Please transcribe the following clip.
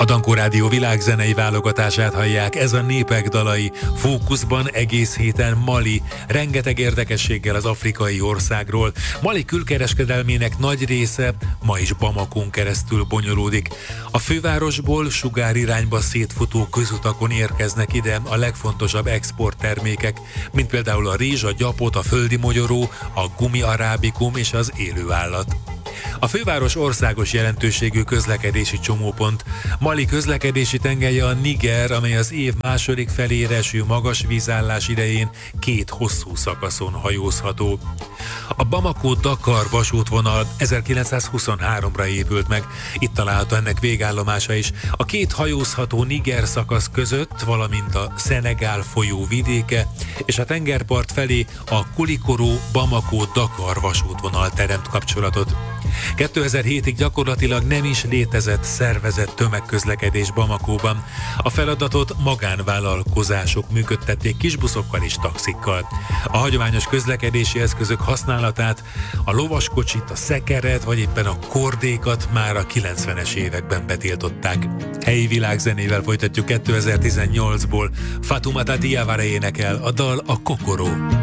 A Dankó Rádió világzenei válogatását hallják, ez a Népek dalai. Fókuszban egész héten Mali, rengeteg érdekességgel az afrikai országról. Mali külkereskedelmének nagy része ma is Bamakón keresztül bonyolódik. A fővárosból sugárirányba szétfutó közutakon érkeznek ide a legfontosabb exporttermékek, mint például a rizs, a gyapot, a földi mogyoró, a gumi arábikum és az élőállat. A főváros országos jelentőségű közlekedési csomópont. Mali közlekedési tengelye a Niger, amely az év második felére eső magas vízállás idején 2 hosszú szakaszon hajózható. A Bamako-Dakar vasútvonal 1923-ra épült meg, itt található ennek végállomása is. A 2 hajózható Niger szakasz között, valamint a Szenegál folyó vidéke és a tengerpart felé a Kulikoro-Bamako-Dakar vasútvonal teremt kapcsolatot. 2007-ig gyakorlatilag nem is létezett szervezett tömegközlekedés Bamakóban. A feladatot magánvállalkozások működtették kisbuszokkal és taxikkal. A hagyományos közlekedési eszközök használatát, a lovaskocsit, a szekeret vagy éppen a kordékat már a 90-es években betiltották. Helyi világzenével folytatjuk 2018-ból. Fatoumata Diawara énekel, a dal a Kokoro.